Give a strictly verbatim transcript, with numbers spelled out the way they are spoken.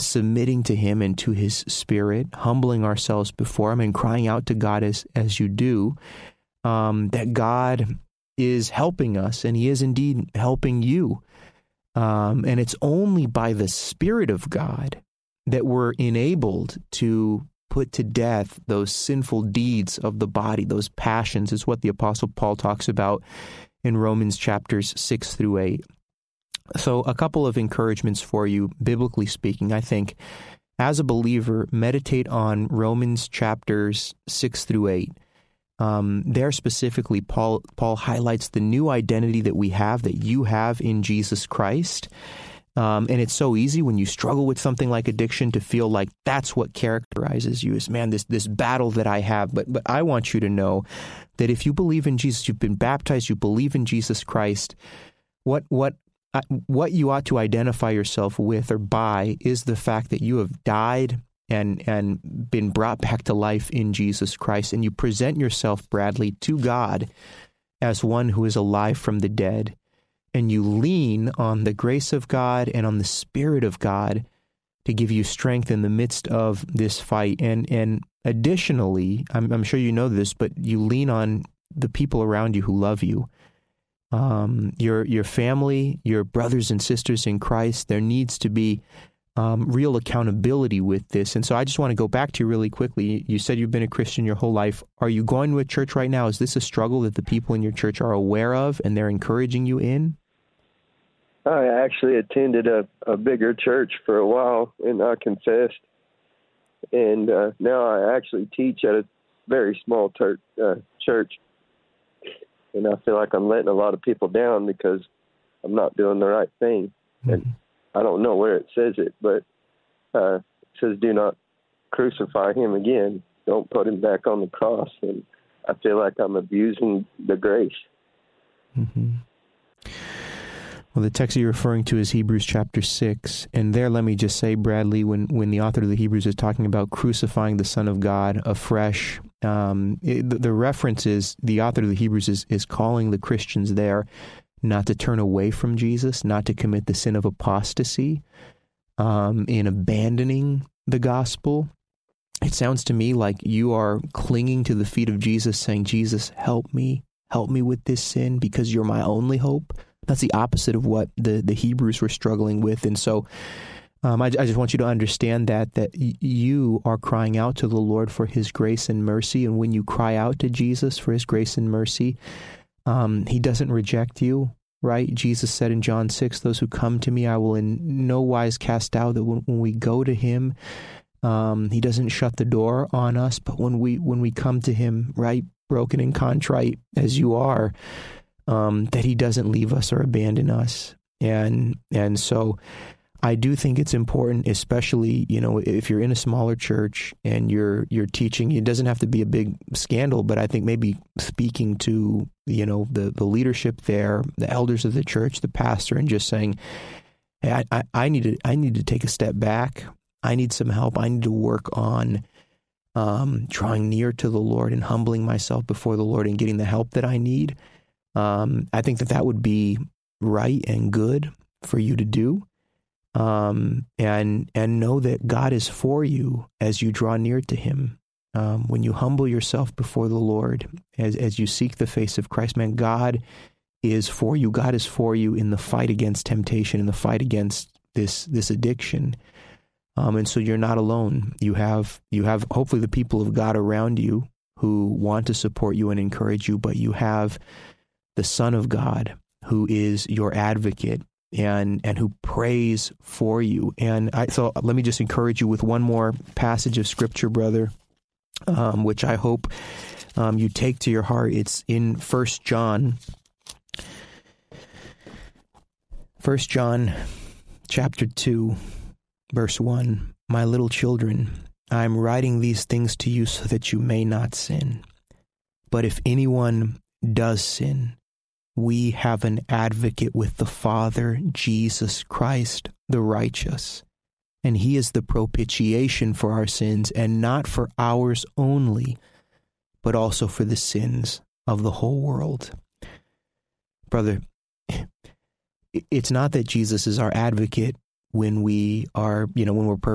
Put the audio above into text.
submitting to him and to his Spirit, humbling ourselves before him and crying out to God as, as you do, um, that God is helping us, and he is indeed helping you. Um, and it's only by the Spirit of God that we're enabled to put to death those sinful deeds of the body, those passions, is what the Apostle Paul talks about in Romans chapters six through eight. So a couple of encouragements for you, biblically speaking. I think as a believer, meditate on Romans chapters six through eight. Um, there specifically, Paul Paul highlights the new identity that we have, that you have in Jesus Christ. Um, and it's so easy when you struggle with something like addiction to feel like that's what characterizes you, is, man, this this battle that I have. But but I want you to know that if you believe in Jesus, you've been baptized, you believe in Jesus Christ, what what uh, what you ought to identify yourself with or by is the fact that you have died and and been brought back to life in Jesus Christ, and you present yourself, Bradley, to God as one who is alive from the dead. And you lean on the grace of God and on the Spirit of God to give you strength in the midst of this fight. And and additionally, I'm, I'm sure you know this, but you lean on the people around you who love you. Um, your your family, your brothers and sisters in Christ. There needs to be um, real accountability with this. And so I just want to go back to you really quickly. You said you've been a Christian your whole life. Are you going to a church right now? Is this a struggle that the people in your church are aware of and they're encouraging you in? I actually attended a, a bigger church for a while, and I confessed. And uh, now I actually teach at a very small ter- uh, church. And I feel like I'm letting a lot of people down because I'm not doing the right thing. Mm-hmm. And I don't know where it says it, but uh, it says, do not crucify him again. Don't put him back on the cross. And I feel like I'm abusing the grace. Mm-hmm. Well, the text you're referring to is Hebrews chapter six. And there, let me just say, Bradley, when, when the author of the Hebrews is talking about crucifying the Son of God afresh, um, it, the, the reference is, the author of the Hebrews is, is calling the Christians there not to turn away from Jesus, not to commit the sin of apostasy um, in abandoning the gospel. It sounds to me like you are clinging to the feet of Jesus, saying, Jesus, help me, help me with this sin because you're my only hope. That's the opposite of what the, the Hebrews were struggling with. And so um, I, I just want you to understand that, that y- you are crying out to the Lord for his grace and mercy. And when you cry out to Jesus for his grace and mercy, um, he doesn't reject you, right? Jesus said in John six, those who come to me, I will in no wise cast out. That when, when we go to him, um, he doesn't shut the door on us. But when we when we come to him, right, broken and contrite as you are, Um, that he doesn't leave us or abandon us. And and so I do think it's important, especially, you know, if you're in a smaller church and you're you're teaching, it doesn't have to be a big scandal, but I think maybe speaking to, you know, the, the leadership there, the elders of the church, the pastor, and just saying, hey, I, I, I need to I need to take a step back. I need some help. I need to work on um, drawing near to the Lord and humbling myself before the Lord and getting the help that I need. Um, I think that that would be right and good for you to do, um, and and know that God is for you as you draw near to him. Um, when you humble yourself before the Lord, as as you seek the face of Christ, man, God is for you. God is for you in the fight against temptation, in the fight against this this addiction. Um, and so you're not alone. You have you have hopefully the people of God around you who want to support you and encourage you, but you have the Son of God, who is your advocate and and who prays for you. And I, so let me just encourage you with one more passage of Scripture, brother, um, which I hope um, you take to your heart. It's in First John, First John chapter two, verse one. My little children, I am writing these things to you so that you may not sin. But if anyone does sin, we have an advocate with the Father, Jesus Christ, the righteous. And he is the propitiation for our sins, and not for ours only, but also for the sins of the whole world. Brother, it's not that Jesus is our advocate when we are, you know, when we're